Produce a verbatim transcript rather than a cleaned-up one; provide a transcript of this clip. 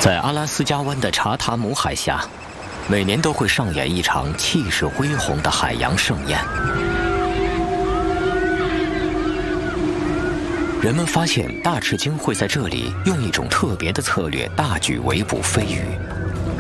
在阿拉斯加湾的查塔姆海峡，每年都会上演一场气势恢宏的海洋盛宴。人们发现大翅鲸会在这里用一种特别的策略大举围捕飞鱼。